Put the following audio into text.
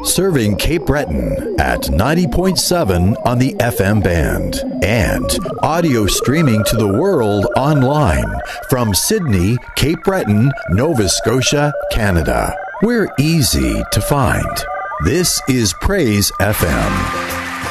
Serving Cape Breton at 90.7 on the FM band and audio streaming to the world online from Sydney, Cape Breton, Nova Scotia, Canada. We're easy to find. This is Praise FM.